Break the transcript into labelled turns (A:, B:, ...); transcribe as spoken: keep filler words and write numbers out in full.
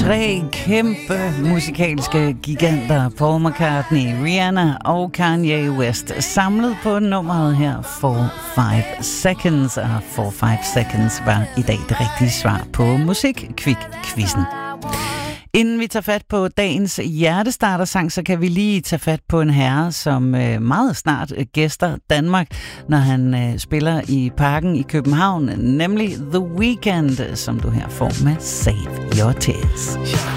A: Tre kæmpe musikalske giganter, Paul McCartney, Rihanna og Kanye West, samlet på nummeret her, four five seconds. Og four five seconds var i dag det rigtige svar på Musikquick-quizzen. Inden vi tager fat på dagens hjertestartersang, så kan vi lige tage fat på en herre, som meget snart gæster Danmark, når han spiller i Parken i København, nemlig The Weeknd, som du her får med Save Your Tears.